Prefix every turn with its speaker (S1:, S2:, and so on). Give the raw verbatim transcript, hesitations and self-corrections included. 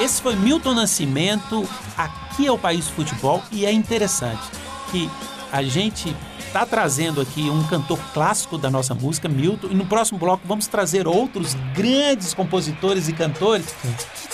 S1: Esse foi Milton Nascimento, aqui é o País do Futebol, e é interessante que a gente está trazendo aqui um cantor clássico da nossa música, Milton, e no próximo bloco vamos trazer outros grandes compositores e cantores que